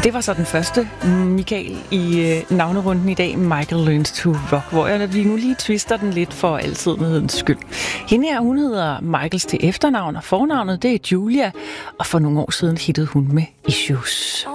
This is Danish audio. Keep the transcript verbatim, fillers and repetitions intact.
Det var så den første, Michael, i øh, navnerunden i dag, Michael Learns to Rock, hvor jeg vi nu lige twister den lidt for altidens skyld. Hende her, hun hedder Michaels til efternavn, og fornavnet det er Julia, og for nogle år siden hittede hun med Issues.